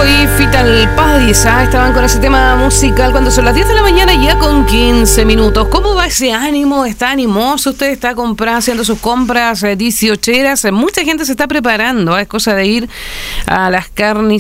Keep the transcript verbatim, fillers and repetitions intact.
y Vital Padis, ¿ah? Estaban con ese tema musical cuando son las diez de la mañana ya con quince minutos. ¿Cómo va ese ánimo? ¿Está animoso? ¿Usted está comprando, haciendo sus compras eh, dieciocheras? Eh, mucha gente se está preparando, ¿eh? Es cosa de ir a las carnicerías